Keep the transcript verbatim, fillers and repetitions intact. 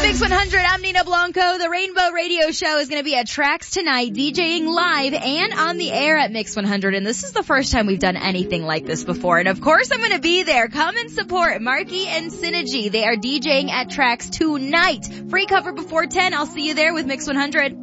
Mix one hundred, I'm Nina Blanco. The Rainbow Radio Show is going to be at Trax tonight, DJing live and on the air at Mix one hundred. And this is the first time we've done anything like this before. And of course, I'm going to be there. Come and support Marky and Synergy. They are DJing at Trax tonight. Free cover before ten. I'll see you there with Mix one hundred.